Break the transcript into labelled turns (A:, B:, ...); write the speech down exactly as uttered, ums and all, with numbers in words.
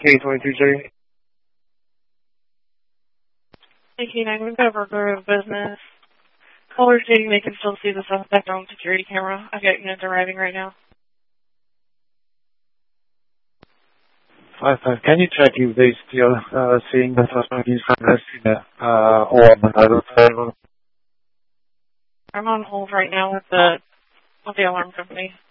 A: K twenty-two J.
B: Hey, K nine, we've got a burglar of business. Caller stating they can still see the suspect on security camera. I've got units arriving right now.
A: five five, can you check if they still uh, seeing the suspect in front of the uh, or on another side?
B: I'm on hold right now with the with the alarm company.